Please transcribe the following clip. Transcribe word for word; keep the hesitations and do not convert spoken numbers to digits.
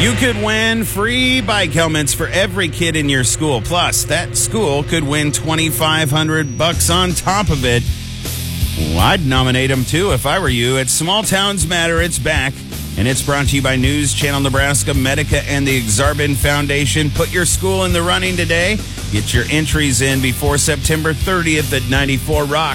You could win free bike helmets for every kid in your school. Plus, that school could win twenty-five hundred bucks on top of it. Well, I'd nominate them too if I were you. It's Small Towns Matter. It's back. And it's brought to you by News Channel Nebraska, Medica, and the Exarban Foundation. Put your school in the running today. Get your entries in before September thirtieth at ninety-four Rock.